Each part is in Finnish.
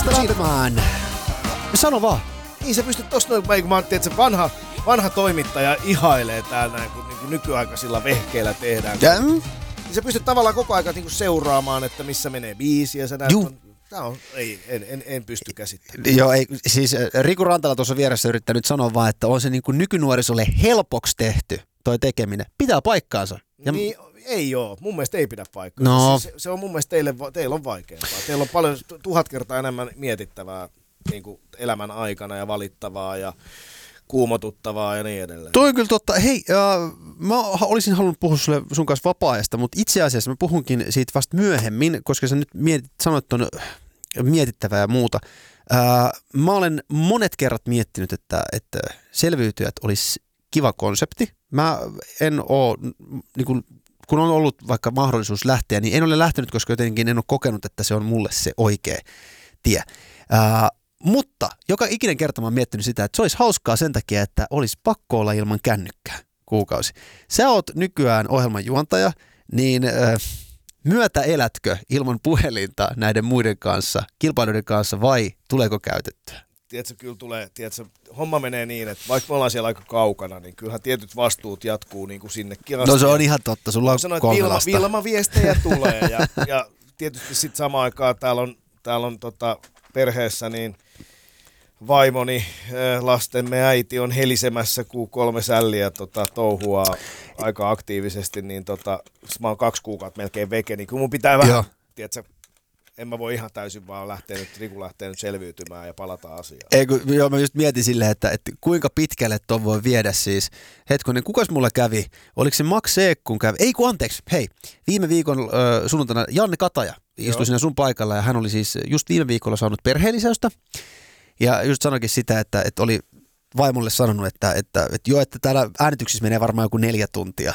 Lähtemään. Sano vaan. Niin sä pystyt tossa noin, kun mä ajattelin, että se vanha toimittaja ihailee täällä näin, kun niin nykyaikaisilla vehkeillä tehdään. Niin sä pystyt tavallaan koko ajan niin seuraamaan, että missä menee biisi ja sä näet, en pysty käsittämään. Joo, ei, siis Riku Rantala tuossa vieressä yrittää nyt sanoa vaan, että on se niin kuin nykynuorisolle helpoksi tehty toi tekeminen. Pitää paikkaansa. Ja niin, ei oo. Mun mielestä ei pidä paikkaansa. No. Se on mun mielestä teillä on vaikeampaa. Teillä on paljon 1000 kertaa enemmän mietittävää niin kuin elämän aikana ja valittavaa ja kuumotuttavaa ja niin edelleen. Toi on kyllä totta. Hei, mä olisin halunnut puhua sulle sun kanssa vapaa-ajasta, mutta itse asiassa mä puhunkin siitä vasta myöhemmin, koska sä nyt sanoit ton mietittävää ja muuta. Mä olen monet kerrat miettinyt, että selviytyjät olisi kiva konsepti. Mä en oo, niin kun on ollut vaikka mahdollisuus lähteä, niin en ole lähtenyt, koska jotenkin en ole kokenut, että se on mulle se oikea tie. Mutta joka ikinen kerta mä oon miettinyt sitä, että se olisi hauskaa sen takia, että olisi pakko olla ilman kännykkää kuukausi. Sä oot nykyään ohjelman juontaja, niin myötä elätkö ilman puhelinta näiden muiden kanssa, kilpailijoiden kanssa vai tuleeko käytettyä? Tiedätkö, kyllä tulee, homma menee niin, että vaikka me ollaan siellä aika kaukana, niin kyllähän tietyt vastuut jatkuu niin kuin sinnekin asti. No se on ihan totta, sulla on sanoin, 3 lasta. Vilma-viestejä tulee ja tietysti sitten samaan aikaan täällä on perheessä niin vaimoni, lastemme äiti on helisemässä, kun 3 sälliä touhua aika aktiivisesti, niin mä oon 2 kuukautta melkein veke, niin kun mun pitää vähän, tiedätkö, en mä voi ihan täysin vaan Riku lähtee nyt selviytymään ja palata asiaan. Mä just mietin silleen, että kuinka pitkälle ton voi viedä siis. Hetkonen, kukas mulla kävi? Oliko se Max Seekkun kävi? Anteeksi, hei. Viime viikon sunnuntaina Janne Kataja istui siinä sun paikalla ja hän oli siis just viime viikolla saanut perheellisäystä. Ja just sanoikin sitä, että oli vaimolle sanonut, että täällä äänityksissä menee varmaan joku 4 tuntia.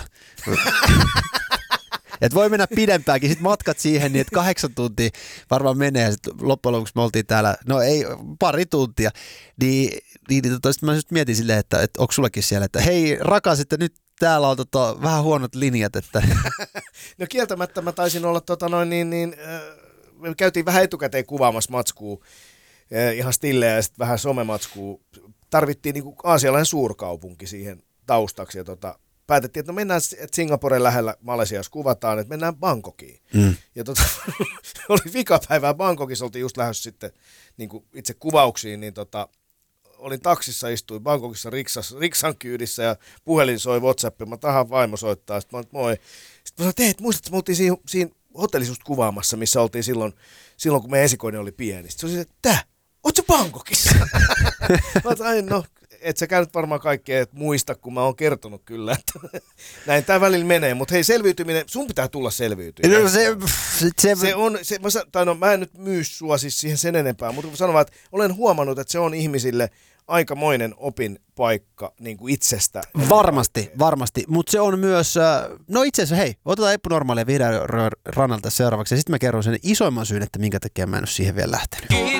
Että voi mennä pidempäänkin, sitten matkat siihen, niin että 8 tuntia varmaan menee, ja sitten loppujen lopuksi me oltiin täällä, no ei, pari tuntia, niin sitten mä just mietin silleen, että onko sullakin siellä, että hei rakas, että nyt täällä on vähän huonot linjat, että... No kieltämättä mä taisin olla me käytiin vähän etukäteen kuvaamassa matskua, ihan stilleä ja sitten vähän somematskua, tarvittiin niinku aasialainen suurkaupunki siihen taustaksi, ja päätettiin, että mennään Singaporen lähellä Malesiassa kuvataan, että mennään Bangkokiin. Ja oli vikapäivää Bangkokissa, oltiin just lähdössä sitten niin kuin itse kuvauksiin, niin olin taksissa, istuin Bangkokissa riksan kyydissä ja puhelin soi WhatsAppiin, mä tahan vaimo soittaa, sitten mä olin, moi. Sitten mä sanoin, että muistatko, me oltiin siinä hotellissa just kuvaamassa, missä oltiin silloin kun meidän esikoinen oli pieni. Sitten se oli, että ootko Bangkokissa? Mä sanoin, no. Et sä käynyt varmaan kaikkea muista, kun mä oon kertonut kyllä, että näin tää välillä menee, mutta hei selviytyminen, sun pitää tulla selviytymään. No, mä en nyt myy sua siis siihen sen enempää, mutta sanon vaan, että olen huomannut, että se on ihmisille aikamoinen opin paikka niin kuin itsestä. Varmasti, mutta se on myös, no itse asiassa hei, otetaan Eppu Normaali ja Vihreän Rannalta seuraavaksi ja sitten mä kerron sen isoimman syyn, että minkä takia mä en ole siihen vielä lähtenyt.